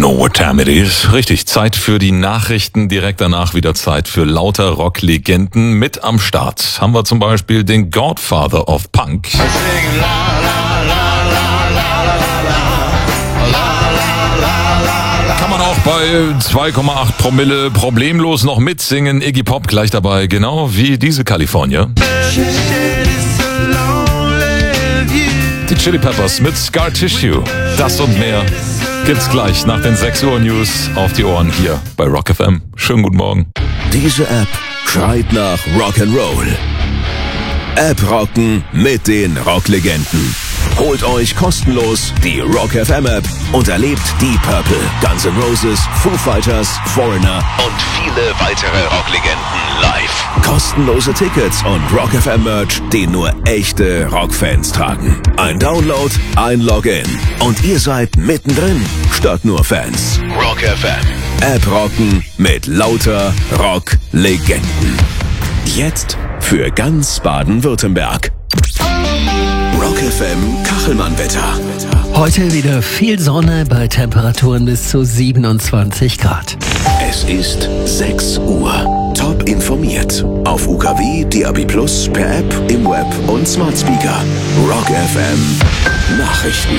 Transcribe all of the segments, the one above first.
know what time it is. Richtig, Zeit für die Nachrichten. Direkt danach wieder Zeit für lauter Rocklegenden. Mit am Start haben wir zum Beispiel den Godfather of Punk. Kann man auch bei 2,8 Promille problemlos noch mitsingen. Iggy Pop gleich dabei, genau wie diese Kalifornier. Die Chili Peppers mit Scar Tissue. Das und mehr gibt's gleich nach den 6 Uhr News auf die Ohren hier bei Rock FM. Schönen guten Morgen. Diese App schreit nach Rock'n'Roll. App rocken mit den Rocklegenden. Holt euch kostenlos die Rock FM App und erlebt Deep Purple, Guns N' Roses, Foo Fighters, Foreigner und viele weitere Rocklegenden live. Kostenlose Tickets und Rock FM Merch, den nur echte Rockfans tragen. Ein Download, ein Login und ihr seid mittendrin, statt nur Fans. Rock FM. App rocken mit lauter Rocklegenden. Jetzt für ganz Baden-Württemberg. Rock FM Kachelmann-Wetter. Heute wieder viel Sonne bei Temperaturen bis zu 27 Grad. Es ist 6 Uhr. Top informiert. Auf UKW, DAB+, per App, im Web und Smart Speaker. Rock FM Nachrichten.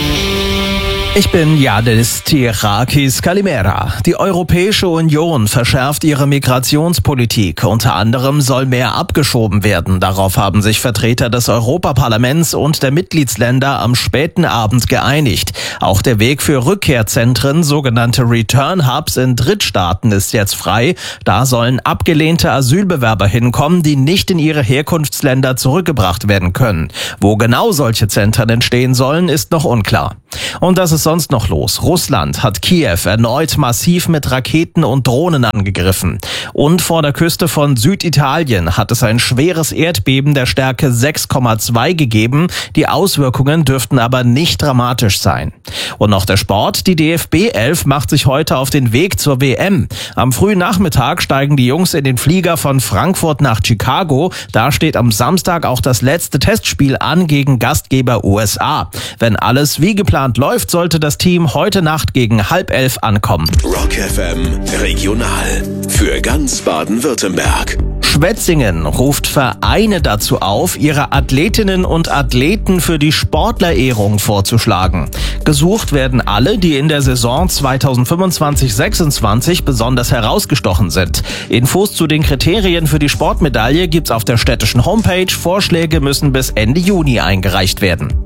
Ich bin Yadis Tirakis Kalimera. Die Europäische Union verschärft ihre Migrationspolitik. Unter anderem soll mehr abgeschoben werden. Darauf haben sich Vertreter des Europaparlaments und der Mitgliedsländer am späten Abend geeinigt. Auch der Weg für Rückkehrzentren, sogenannte Return Hubs in Drittstaaten, ist jetzt frei. Da sollen abgelehnte Asylbewerber hinkommen, die nicht in ihre Herkunftsländer zurückgebracht werden können. Wo genau solche Zentren entstehen sollen, ist noch unklar. Und das ist sonst noch los? Russland hat Kiew erneut massiv mit Raketen und Drohnen angegriffen. Und vor der Küste von Süditalien hat es ein schweres Erdbeben der Stärke 6,2 gegeben. Die Auswirkungen dürften aber nicht dramatisch sein. Und noch der Sport. Die DFB 11 macht sich heute auf den Weg zur WM. Am frühen Nachmittag steigen die Jungs in den Flieger von Frankfurt nach Chicago. Da steht am Samstag auch das letzte Testspiel an gegen Gastgeber USA. Wenn alles wie geplant läuft, sollte das Team heute Nacht gegen 10:30 ankommen. Rock FM Regional für ganz Baden-Württemberg. Schwetzingen ruft Vereine dazu auf, ihre Athletinnen und Athleten für die Sportlerehrung vorzuschlagen. Gesucht werden alle, die in der Saison 2025/26 besonders herausgestochen sind. Infos zu den Kriterien für die Sportmedaille gibt's auf der städtischen Homepage. Vorschläge müssen bis Ende Juni eingereicht werden.